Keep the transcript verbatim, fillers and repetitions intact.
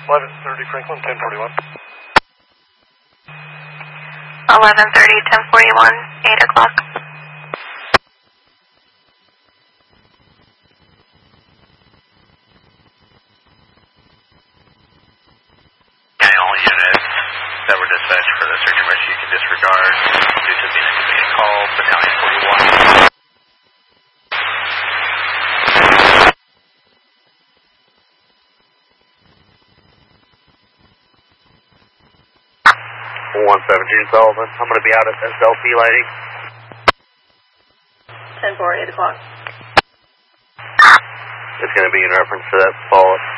eleven thirty Franklin, ten forty-one. eleven thirty, ten forty-one, eight o'clock. And all units that were dispatched for the search and rescue you can disregard due to being a community call, Battalion forty-one. one seventeen Sullivan, I'm going to be out at S L P lighting. ten four, eight o'clock. It's going to be in reference to that follow-up.